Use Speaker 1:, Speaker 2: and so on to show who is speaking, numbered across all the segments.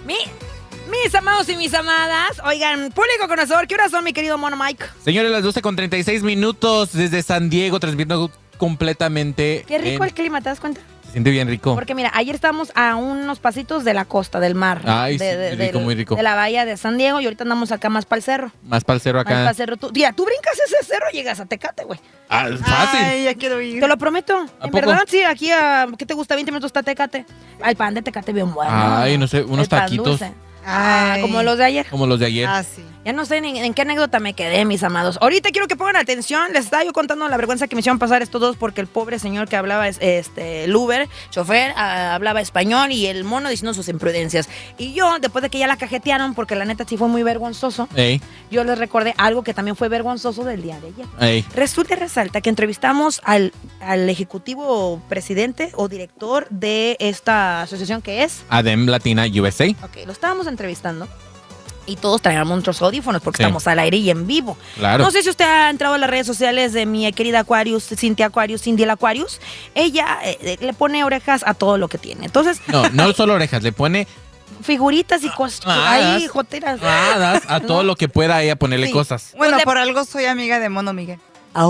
Speaker 1: Mis amados y mis amadas, oigan, público conocedor, ¿qué horas son, mi querido Mono Mike?
Speaker 2: Señores, las 12:36 minutos desde San Diego, transmitiendo completamente.
Speaker 1: Qué rico el clima, ¿te das cuenta?
Speaker 2: Se siente bien rico.
Speaker 1: Porque mira, ayer estábamos a unos pasitos de la costa, del mar.
Speaker 2: Ay, sí, rico, muy rico.
Speaker 1: De la bahía de San Diego y ahorita andamos acá más para el cerro.
Speaker 2: Más para el cerro acá.
Speaker 1: Más para el cerro. Tú brincas ese cerro y llegas a Tecate, güey.
Speaker 2: Ah, fácil.
Speaker 3: Ay, ya quiero ir.
Speaker 1: Te lo prometo.
Speaker 2: ¿A
Speaker 1: En
Speaker 2: poco?
Speaker 1: verdad, sí, aquí a, ¿qué te gusta? 20 minutos está Tecate. El pan de Tecate bien bueno.
Speaker 2: Ay, no sé, unos
Speaker 1: El pan
Speaker 2: taquitos.
Speaker 1: dulce. Ah,
Speaker 3: Ay.
Speaker 1: como los de ayer.
Speaker 2: Como los de ayer.
Speaker 3: Ah, sí.
Speaker 1: Ya no sé ni en qué anécdota me quedé, mis amados. Ahorita quiero que pongan atención. Les estaba yo contando la vergüenza que me hicieron pasar estos dos porque el pobre señor que hablaba, el Uber, chofer, hablaba español y el mono diciendo sus imprudencias. Y yo, después de que ya la cajetearon, porque la neta sí fue muy vergonzoso,
Speaker 2: Ey,
Speaker 1: yo les recordé algo que también fue vergonzoso del día de ayer.
Speaker 2: ey.
Speaker 1: Resulta y resalta que entrevistamos al ejecutivo presidente o director de esta asociación que es.
Speaker 2: Adem Latina USA.
Speaker 1: Ok, lo estábamos entrevistando. Y todos traíamos nuestros audífonos porque
Speaker 2: Sí.
Speaker 1: estamos al aire y en vivo.
Speaker 2: Claro.
Speaker 1: No sé si usted ha entrado a las redes sociales de mi querida Aquarius, Cindy el Aquarius. Ella le pone orejas a todo lo que tiene. Entonces,
Speaker 2: No solo orejas, le pone
Speaker 1: figuritas y cosas.
Speaker 2: Ah,
Speaker 1: Ahí, joteras.
Speaker 2: hadas a todo lo que pueda ella ponerle
Speaker 1: Sí.
Speaker 2: cosas.
Speaker 3: Bueno,
Speaker 1: Pues
Speaker 3: por algo soy amiga de Mono Miguel.
Speaker 1: Au.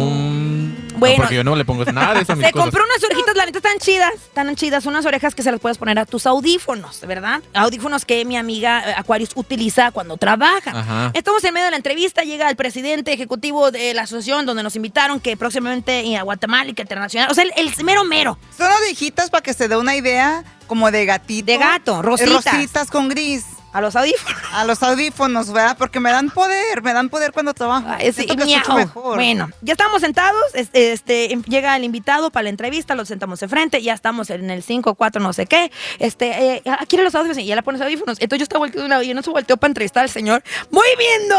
Speaker 2: No,
Speaker 1: Bueno.
Speaker 2: porque yo no le pongo nada de eso a mis
Speaker 1: Se
Speaker 2: cosas.
Speaker 1: compró unas orejitas, la neta, tan chidas, unas orejas que se las puedes poner a tus audífonos, ¿verdad? Audífonos que mi amiga Aquarius utiliza cuando trabaja.
Speaker 2: Ajá.
Speaker 1: Estamos en medio de la entrevista, llega el presidente ejecutivo de la asociación donde nos invitaron que próximamente a Guatemala y que internacional, o sea, el mero mero.
Speaker 3: Son orejitas para que se dé una idea como de gatito.
Speaker 1: De gato, rositas.
Speaker 3: Rositas con gris.
Speaker 1: A los audífonos.
Speaker 3: A los audífonos, ¿verdad? Porque me dan poder cuando trabajo.
Speaker 1: Ay, sí,
Speaker 3: Siento que
Speaker 1: miau.
Speaker 3: escucho mejor.
Speaker 1: Bueno, ya estamos sentados, llega el invitado para la entrevista, lo sentamos enfrente, ya estamos en el 5-4 no sé qué, quiere los audífonos y ya le pones audífonos. Entonces yo estaba volteando de un lado y yo no se volteó para entrevistar al señor, voy viendo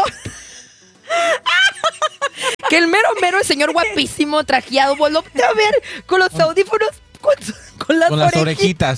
Speaker 1: que el mero, el señor guapísimo, trajeado, volvió a ver con los audífonos, con las
Speaker 2: Con las
Speaker 1: orejitas.
Speaker 2: orejitas.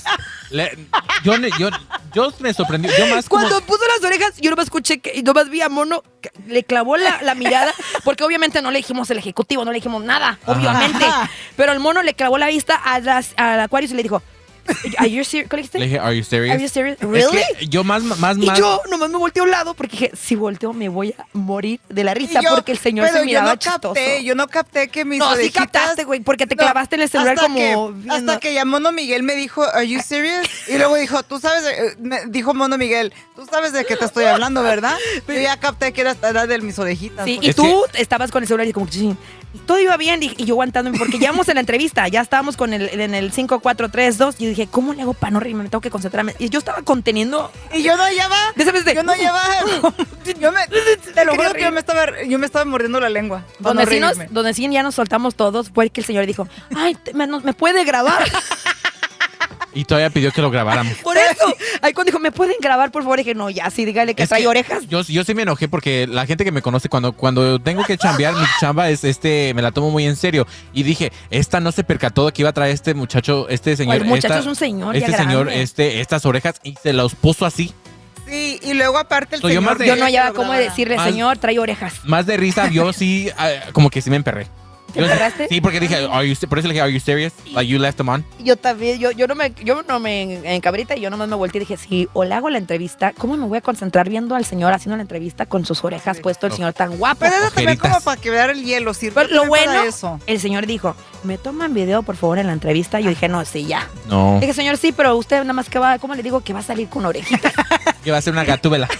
Speaker 2: Yo me sorprendí. Yo más como...
Speaker 1: Cuando puso las orejas, yo nomás escuché que, y nomás vi a Mono, que le clavó la mirada, porque obviamente no le dijimos el ejecutivo, no le dijimos nada,
Speaker 2: Ajá.
Speaker 1: obviamente. Pero el Mono le clavó la vista al Aquarius y le dijo, ¿Are you serious? ¿Qué le dijiste?
Speaker 2: Le dije, ¿Are you serious?
Speaker 1: ¿Are you serious?
Speaker 2: Es
Speaker 1: ¿Really?
Speaker 2: que yo más...
Speaker 1: Y yo nomás me volteé a un lado porque dije, si volteo me voy a morir de la risa
Speaker 3: Y yo-
Speaker 1: porque el señor
Speaker 3: pero
Speaker 1: se miraba
Speaker 3: yo no capté,
Speaker 1: chistoso.
Speaker 3: Yo no capté que mis
Speaker 1: No, sí
Speaker 3: orejitas...
Speaker 1: captaste, güey, porque te
Speaker 3: No,
Speaker 1: clavaste en el celular
Speaker 3: hasta
Speaker 1: como
Speaker 3: que,
Speaker 1: viendo.
Speaker 3: hasta que ya Mono Miguel me dijo, ¿Are you serious? Y luego dijo, tú sabes, dijo Mono Miguel, tú sabes de qué te estoy hablando, ¿verdad? Yo ya capté que era de mis orejitas.
Speaker 1: Sí,
Speaker 3: porque-
Speaker 1: y
Speaker 2: Es
Speaker 1: tú estabas con el celular y como que sí. Y todo iba bien y yo aguantándome porque ya vamos en la entrevista, ya estábamos en el 5, 4, 3, 2 y yo dije, ¿cómo le hago para no reírme? Me tengo que concentrarme. Y yo estaba conteniendo.
Speaker 3: Y yo no hallaba,
Speaker 1: De esa vez de-
Speaker 3: yo no hallaba, te lo juro que yo me estaba mordiendo la lengua. para no reírme.
Speaker 1: Donde sí ya nos soltamos todos fue que el señor dijo, ay, me puede grabar.
Speaker 2: Y todavía pidió que lo grabáramos.
Speaker 1: Por eso. Ahí cuando dijo, ¿me pueden grabar, por favor? Dije, no, ya sí, dígale que
Speaker 2: Es
Speaker 1: trae orejas.
Speaker 2: Yo sí me enojé porque la gente que me conoce, cuando tengo que chambear, mi chamba es me la tomo muy en serio. Y dije, esta no se percató de que iba a traer este muchacho, este señor.
Speaker 1: El muchacho
Speaker 2: esta-
Speaker 1: es un señor
Speaker 2: Este
Speaker 1: ya
Speaker 2: señor,
Speaker 1: grande.
Speaker 2: estas orejas y se los puso así.
Speaker 3: Sí, y luego aparte el
Speaker 2: Soy yo
Speaker 3: señor...
Speaker 2: más de-
Speaker 1: Yo no
Speaker 3: quería
Speaker 1: hallaba
Speaker 3: que
Speaker 1: cómo
Speaker 3: lo grabara.
Speaker 1: decirle,
Speaker 2: Más-
Speaker 1: señor, trae orejas.
Speaker 2: Más de risa, yo sí, como que sí me emperré.
Speaker 1: ¿Te emperraste?
Speaker 2: Sí, porque dije, por eso le dije, ¿Are you serious? Like you left them on.
Speaker 1: Yo también, yo no me encabrita y yo nomás me volteé y dije, si o le hago la entrevista, ¿cómo me voy a concentrar viendo al señor haciendo la entrevista con sus orejas
Speaker 3: Sí.
Speaker 1: puesto el señor tan guapo?
Speaker 3: Pero eso también
Speaker 2: Ojeritas.
Speaker 3: como para quebrar el hielo, sirve
Speaker 1: Pero lo
Speaker 3: también para
Speaker 1: bueno,
Speaker 3: eso.
Speaker 1: el señor dijo, ¿me toman video, por favor, en la entrevista? Yo dije, no, sí, ya.
Speaker 2: No,
Speaker 1: Dije, señor, sí, pero usted nada más que va, ¿cómo le digo? Que va a salir con orejitas.
Speaker 2: que va a ser una gatúbela.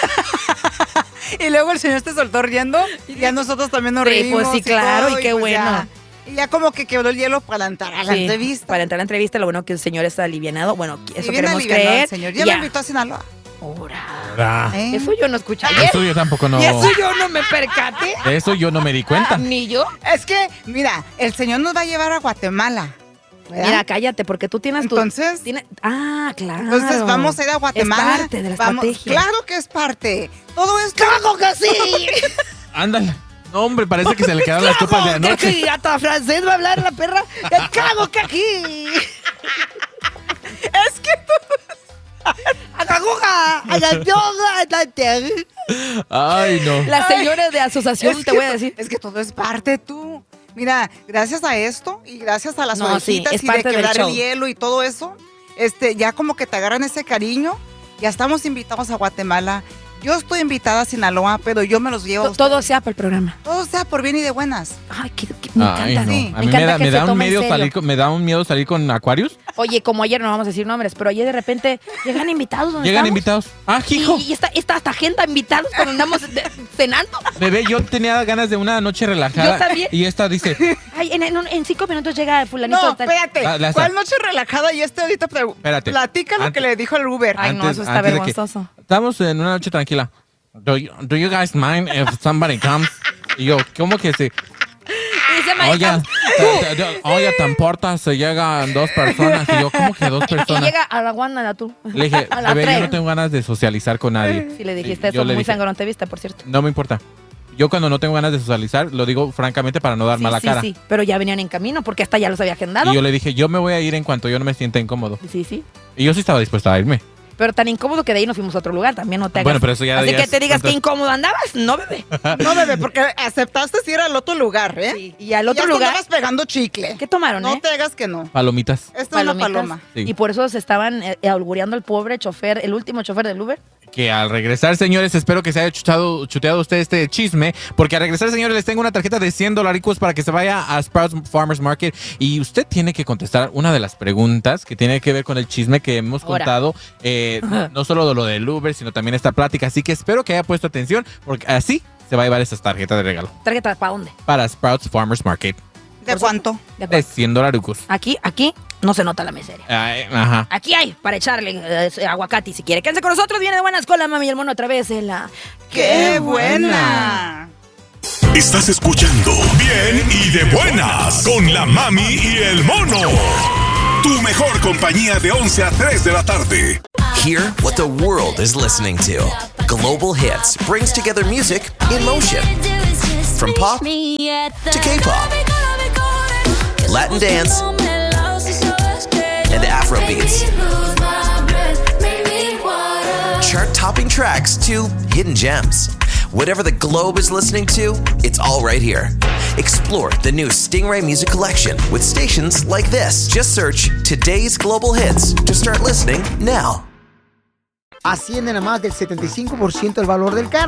Speaker 3: Y luego el señor se soltó riendo y ya nosotros también nos
Speaker 1: Sí,
Speaker 3: reímos.
Speaker 1: pues sí, claro, y qué
Speaker 3: pues
Speaker 1: bueno.
Speaker 3: ya. Y ya como que quebró el hielo para entrar a la
Speaker 1: Sí,
Speaker 3: entrevista.
Speaker 1: Para entrar a la entrevista, lo bueno que el señor está alivianado. Bueno,
Speaker 3: Sí,
Speaker 1: eso
Speaker 3: bien
Speaker 1: queremos
Speaker 3: alivianado el
Speaker 1: creer.
Speaker 3: señor. Ya
Speaker 1: Ya.
Speaker 3: me invitó a Sinaloa.
Speaker 1: Ahora.
Speaker 2: Ah,
Speaker 3: ¿Eh?
Speaker 1: Eso yo no escuché ayer.
Speaker 2: Eso yo tampoco no.
Speaker 1: Y eso yo no me percaté.
Speaker 2: De eso yo no me di cuenta.
Speaker 1: Ni yo.
Speaker 3: Es que, mira, el señor nos va a llevar a Guatemala. ¿verdad?
Speaker 1: Mira, cállate, porque tú tienes
Speaker 3: Entonces,
Speaker 1: claro.
Speaker 3: entonces vamos a ir a Guatemala.
Speaker 1: Es parte de la
Speaker 3: Vamos-
Speaker 1: estrategia.
Speaker 3: Claro que es parte. Todo esto.
Speaker 1: ¡Claro que sí!
Speaker 2: Ándale. No, hombre, parece que se le quedaron las copas de
Speaker 1: ¡Claro que
Speaker 2: anoche.
Speaker 1: sí! Hasta francés va a hablar la perra. ¡Claro que aquí!
Speaker 3: Es que
Speaker 2: Ay, no.
Speaker 1: La señora de asociación,
Speaker 3: Es
Speaker 1: te
Speaker 3: que
Speaker 1: voy a decir.
Speaker 3: Es que todo es parte tú. Mira, gracias a esto y gracias a las
Speaker 1: No, sí,
Speaker 3: orejitas
Speaker 1: es
Speaker 3: y de
Speaker 1: parte del
Speaker 3: quebrar
Speaker 1: show.
Speaker 3: el hielo y todo eso, ya como que te agarran ese cariño Ya estamos invitados a Guatemala. Yo estoy invitada a Sinaloa, pero yo me los llevo.
Speaker 1: Todo sea por el programa.
Speaker 3: Todo sea por bien y de buenas.
Speaker 1: Ay, me encanta.
Speaker 2: No.
Speaker 3: Sí.
Speaker 2: A mí me da un miedo salir con Aquarius.
Speaker 1: Oye, como ayer, no vamos a decir nombres, pero ayer de repente llegan invitados.
Speaker 2: Ah, hijo.
Speaker 1: Y está hasta agenda invitados cuando andamos cenando.
Speaker 2: Bebé, yo tenía ganas de una noche relajada.
Speaker 1: Yo también.
Speaker 2: Y esta dice...
Speaker 1: Ay, en 5 minutos llega fulanito.
Speaker 3: No, espérate. ¿Cuál noche relajada? Y ahorita platica lo que le dijo el Uber.
Speaker 1: Ay, no, eso está vergonzoso.
Speaker 2: Estamos en una noche tranquila. Do you guys mind if somebody comes? Y yo, ¿cómo que sí? Oye, tan porta, se llegan 2 personas. Y yo, ¿cómo que 2 personas?
Speaker 1: Y llega a la Guana, tú.
Speaker 2: Le dije, bebé, yo no tengo ganas de socializar con nadie.
Speaker 1: Sí, le dijiste eso, muy sangrón te viste, por cierto.
Speaker 2: No me importa. Yo cuando no tengo ganas de socializar, lo digo francamente para no dar mala cara.
Speaker 1: Sí, pero ya venían en camino porque hasta ya los había agendado.
Speaker 2: Y yo le dije, yo me voy a ir en cuanto yo no me sienta incómodo.
Speaker 1: Sí.
Speaker 2: Y yo sí estaba dispuesta a irme.
Speaker 1: Pero tan incómodo que de ahí nos fuimos a otro lugar, también no te hagas.
Speaker 2: Bueno, pero eso ya...
Speaker 1: Así que te digas que incómodo andabas, no, bebé.
Speaker 3: No, bebé, porque aceptaste si era al otro lugar, ¿eh?
Speaker 1: Sí. Y al otro
Speaker 3: ya
Speaker 1: lugar...
Speaker 3: estabas pegando chicle.
Speaker 1: ¿Qué tomaron,
Speaker 3: No te hagas que no.
Speaker 2: Palomitas.
Speaker 3: Esto es una paloma.
Speaker 2: Sí.
Speaker 1: Y por eso se estaban auguriando al pobre chofer, el último chofer del Uber.
Speaker 2: Que al regresar, señores, espero que se haya chuteado usted este chisme, porque al regresar, señores, les tengo una tarjeta de $100 para que se vaya a Sprouts Farmers Market y usted tiene que contestar una de las preguntas que tiene que ver con el chisme que hemos contado, no solo de lo del Uber, sino también esta plática, así que espero que haya puesto atención, porque así se va a llevar esta tarjeta de regalo.
Speaker 1: ¿Tarjeta para dónde?
Speaker 2: Para Sprouts Farmers Market.
Speaker 3: ¿De cuánto?
Speaker 2: De $100.
Speaker 1: Aquí no se nota la miseria.
Speaker 2: Ajá.
Speaker 1: Aquí hay para echarle aguacate si quiere. Quédense con nosotros, viene de buenas con la mami y el mono otra vez en la...
Speaker 3: ¡Qué buena!
Speaker 4: Estás escuchando Bien y de Buenas con la mami y el mono. Tu mejor compañía de 11 a 3 de la tarde.
Speaker 5: Hear what the world is listening to. Global Hits brings together music in motion. From pop to K-pop, Latin dance, and Afro beats. Chart-topping tracks to hidden gems. Whatever the globe is listening to, it's all right here. Explore the new Stingray Music Collection with stations like this. Just search Today's Global Hits to start listening now.
Speaker 6: Ascienden a más del 75% el valor del carro.